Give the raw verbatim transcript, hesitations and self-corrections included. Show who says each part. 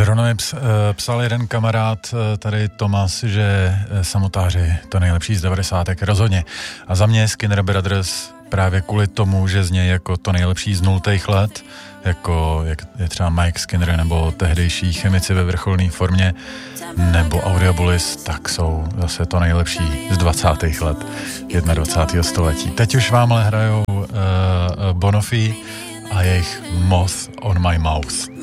Speaker 1: Zrovna mi ps, psal jeden kamarád, tady Tomas, že samotáři to nejlepší z devadesátek rozhodně. A za mě Skinner Brothers právě kvůli tomu, že znějí jako to nejlepší z nultých let, jako jak je třeba Mike Skinner nebo tehdejší Chemici ve vrcholné formě, nebo Audiobolis, tak jsou zase to nejlepší z dvacátých let dvacátého prvního století. Teď už vám ale hrajou uh, Bonofy a jejich Moth on my Mouth.